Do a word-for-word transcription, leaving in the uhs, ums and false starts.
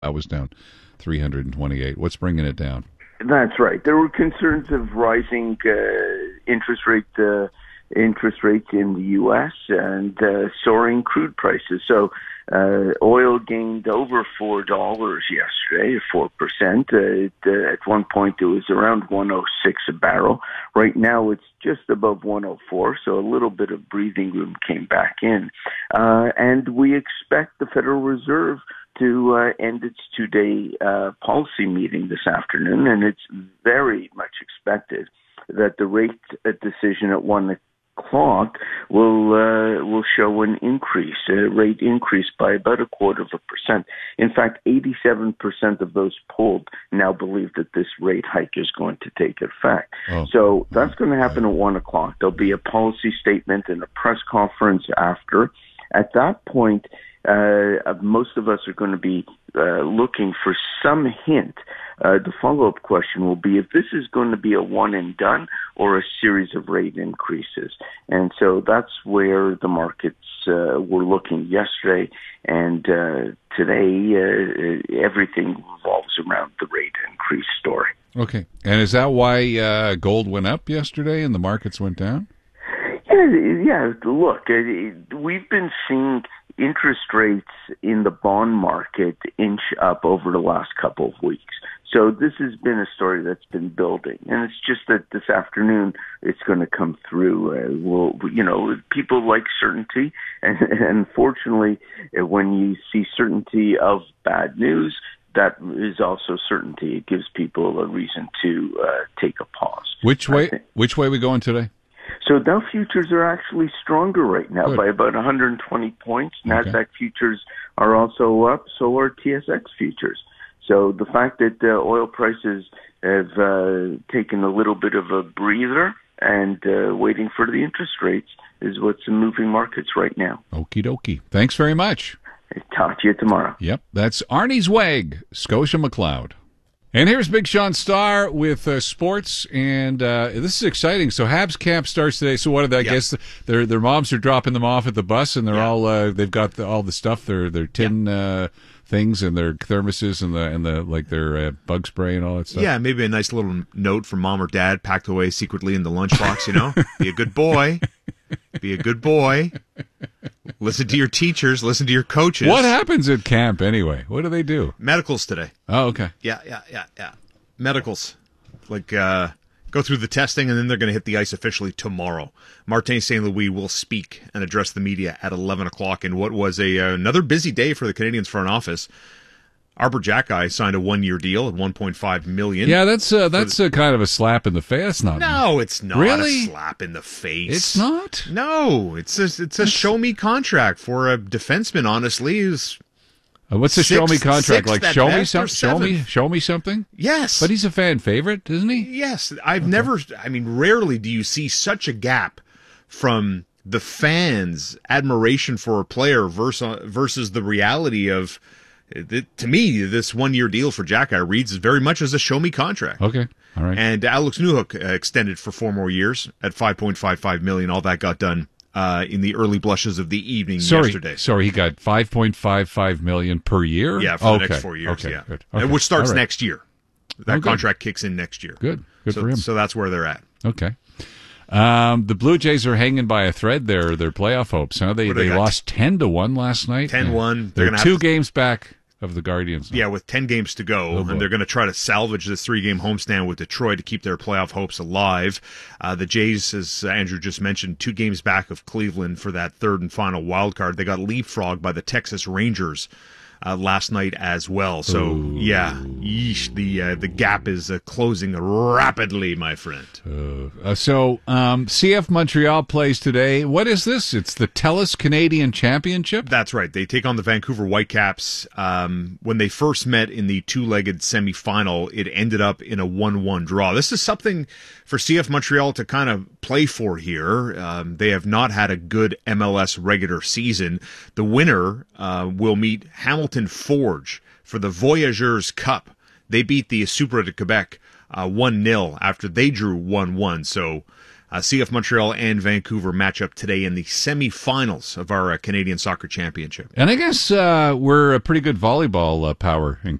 I was down three hundred twenty-eight. What's bringing it down? That's right. There were concerns of rising uh, interest rate uh, interest rates in the U S and uh, soaring crude prices. So uh, oil gained over four dollars yesterday, four percent. Uh, it, uh, at one point, it was around one oh six a barrel. Right now, it's just above one oh four, so a little bit of breathing room came back in. Uh, and we expect the Federal Reserve to uh, end its two-day uh, policy meeting this afternoon, and it's very much expected that the rate uh, decision at one o'clock will uh, will show an increase, a rate increase by about a quarter of a percent. In fact, eighty-seven percent of those polled now believe that this rate hike is going to take effect. Oh. So that's going to happen at one o'clock. There'll be a policy statement and a press conference after. At that point, Uh, most of us are going to be uh, looking for some hint. Uh, the follow-up question will be if this is going to be a one and done or a series of rate increases. And so that's where the markets uh, were looking yesterday. And uh, today, uh, everything revolves around the rate increase story. Okay. And is that why uh, gold went up yesterday and the markets went down? Yeah, yeah. Look, we've been seeing interest rates in the bond market inch up over the last couple of weeks. So this has been a story that's been building, and it's just that this afternoon it's going to come through. Uh, we'll, you know, people like certainty, and, and unfortunately, when you see certainty of bad news, that is also certainty. It gives people a reason to uh, take a pause. Which way? Which way are we going today? So Dow futures are actually stronger right now Good. by about one hundred twenty points. Okay. NASDAQ futures are also up, so are T S X futures. So the fact that uh, oil prices have uh, taken a little bit of a breather and uh, waiting for the interest rates is what's moving markets right now. Okie dokie. Thanks very much. Talk to you tomorrow. Yep, that's Arnie Zweig, Scotia McLeod. And here's Big Sean Starr with uh, sports, and uh, this is exciting. So Habs camp starts today. So what are they? I yeah. guess their their moms are dropping them off at the bus, and they're yeah. all uh, they've got the, all the stuff, their their tin yeah. uh, things, and their thermoses, and the and the like their uh, bug spray and all that stuff. Yeah, maybe a nice little note from mom or dad packed away secretly in the lunchbox. You know, be a good boy. Be a good boy. Listen to your teachers. Listen to your coaches. What happens at camp anyway? What do they do? Medicals today. Oh, okay. Yeah, yeah, yeah, yeah. Medicals. Like, uh, go through the testing, and then they're going to hit the ice officially tomorrow. Martin Saint Louis will speak and address the media at eleven o'clock in what was a uh, another busy day for the Canadiens front office. Arber Xhekaj signed a one-year deal at one point five million dollars. Yeah, that's uh, that's a kind of a slap in the face. That's not no, it's not really? a slap in the face. It's not. No, it's a, it's a show-me contract for a defenseman. Honestly, who's uh, what's a show-me contract like? Show me something. Show me, show me something. Yes, but he's a fan favorite, isn't he? Yes, I've okay. never. I mean, rarely do you see such a gap from the fans' admiration for a player versus versus the reality of. It, to me, this one-year deal for Xhekaj reads very much as a show-me contract. Okay, all right. And Alex Newhook uh, extended for four more years at five point five five million dollars. All that got done uh, in the early blushes of the evening sorry, yesterday. Sorry, he got five point five five million dollars per year? Yeah, for okay. the next four years, okay, yeah. Good. Okay. And which starts right. next year. That oh, contract kicks in next year. Good, good so, for him. So that's where they're at. Okay. Um, the Blue Jays are hanging by a thread there, their playoff hopes. Huh? They, they, they lost ten to one last night. ten one. They're, they're two to... games back of the Guardians. Yeah, with ten games to go, oh, and they're going to try to salvage this three-game homestand with Detroit to keep their playoff hopes alive. Uh, the Jays, as Andrew just mentioned, two games back of Cleveland for that third and final wild card. They got leapfrogged by the Texas Rangers uh, last night as well. So, Ooh. yeah, yeesh, the uh, the gap is uh, closing rapidly, my friend. Uh, uh, so, um, C F Montreal plays today. What is this? It's the TELUS Canadian Championship? That's right. They take on the Vancouver Whitecaps. Um, when they first met in the two-legged semifinal, it ended up in a one one draw. This is something for C F Montreal to kind of play for here. Um, they have not had a good M L S regular season. The winner uh, will meet Hamilton Forge for the Voyageurs Cup. They beat the Supra de Quebec uh, one nil after they drew one one. So Uh, C F Montreal and Vancouver match up today in the semifinals of our uh, Canadian Soccer Championship. And I guess uh, we're a pretty good volleyball uh, power in